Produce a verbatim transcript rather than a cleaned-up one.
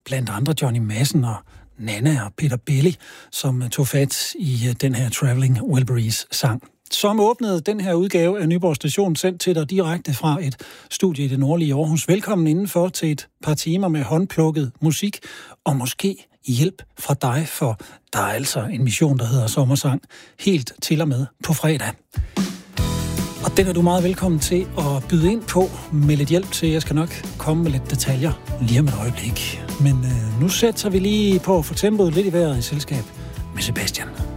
blandt andre Johnny Madsen og Nanna og Peter Belli, som tog fat i den her Traveling Wilburys sang, som åbnede den her udgave af Nyborg Station, sendt til dig direkte fra et studie i det nordlige Aarhus. Velkommen indenfor til et par timer med håndplukket musik, og måske hjælp fra dig, for der er altså en mission, der hedder Sommersang, helt til og med på fredag. Og den er du meget velkommen til at byde ind på med lidt hjælp til. Jeg skal nok komme med lidt detaljer lige om et øjeblik. Men øh, nu sætter vi lige på at få tempoet lidt i vejret i selskab med Sebastian.